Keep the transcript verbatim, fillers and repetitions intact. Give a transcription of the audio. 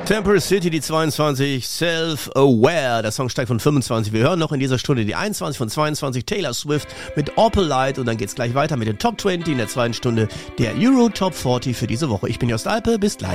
Temporary City, die zweiundzwanzig, Self-Aware. Der Song steigt von fünfundzwanzig. Wir hören noch in dieser Stunde die einundzwanzig von zweiundzwanzig, Taylor Swift mit Opalite. Und dann geht's gleich weiter mit den Top zwanzig in der zweiten Stunde der Euro Top vierzig für diese Woche. Ich bin Jost Alpe, bis gleich.